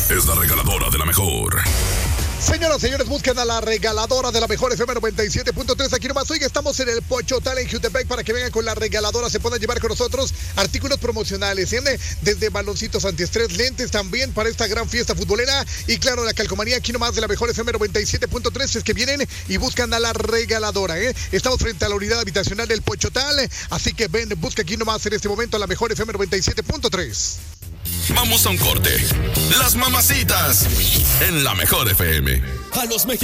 es la regaladora de la mejor. Señoras, señores, busquen a la regaladora de la mejor FM 97.3 aquí nomás. Oiga, estamos en el Pochotal en Jutepec para que vengan con la regaladora, se puedan llevar con nosotros artículos promocionales, desde baloncitos antiestrés, lentes también para esta gran fiesta futbolera y claro, la calcomanía aquí nomás de la mejor FM 97.3 es que vienen y buscan a la regaladora, Estamos frente a la unidad habitacional del Pochotal, así que ven, busca aquí nomás en este momento a la mejor FM 97.3. Vamos a un corte. Las mamacitas en la mejor FM. A los